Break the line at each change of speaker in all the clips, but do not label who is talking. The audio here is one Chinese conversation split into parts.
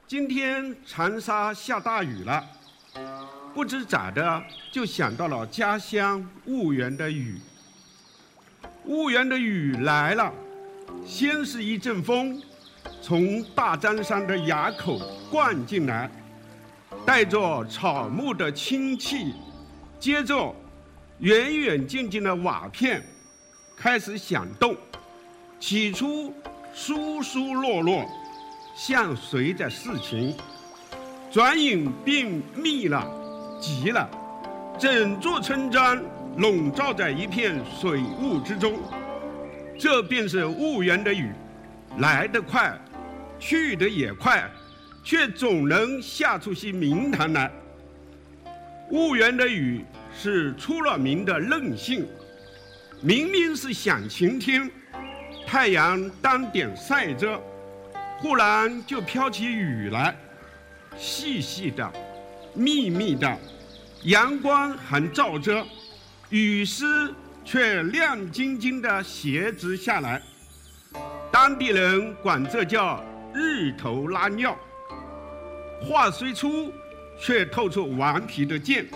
今天长沙下大雨了，不知咋的就想到了家乡婺源的雨。婺源的雨来了，先是一阵风，从大张山的垭口灌进来，带着草木的清气，接着远远近近的瓦片开始响动，起初疏疏落落，像随着事情，转眼便密了急了，整座村庄笼罩在一片水雾之中。这便是婺源的雨，来得快，去得也快，却总能下出些名堂来。婺源的雨是出了名的任性，明明是响晴天，太阳当点晒着，忽然就飘起雨来，细细的，密密的，阳光还照着，雨丝却亮晶晶的斜直下来。当地人管这叫日头拉尿。话虽粗，却透出顽皮的劲。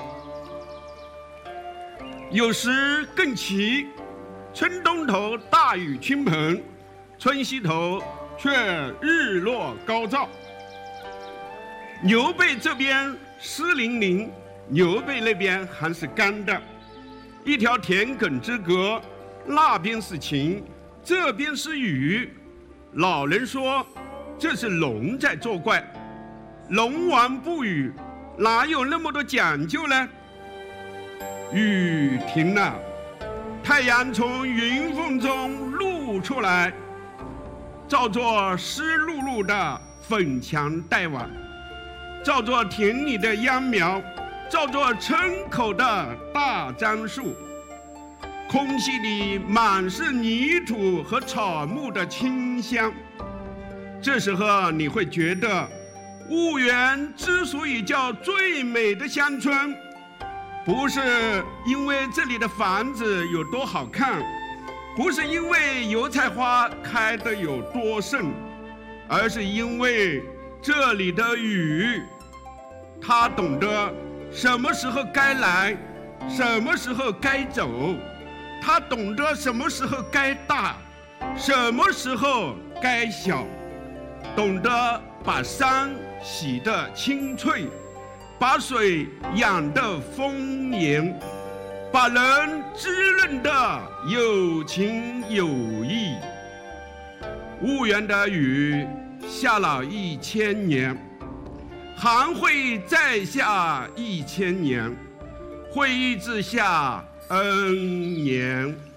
有时更奇，村东头大雨倾盆，村西头却日落高照。牛背这边湿淋淋，牛背那边还是干的，一条田埂之隔，那边是晴，这边是雨。老人说，这是龙在作怪，龙王不语，哪有那么多讲究呢？雨停了，太阳从云缝中露出来，照着湿漉漉的粉墙黛瓦，照着田里的秧苗，照着村口的大樟树，空气里满是泥土和草木的清香。这时候你会觉得，婺源之所以叫最美的乡村，不是因为这里的房子有多好看，不是因为油菜花开得有多盛，而是因为这里的雨，它懂得什么时候该来，什么时候该走，它懂得什么时候该大，什么时候该小，懂得把山洗得清脆，把水养得丰盈，把人滋润得有情有义。婺源的雨下了1000年，还会再下1000年，会一直下N年。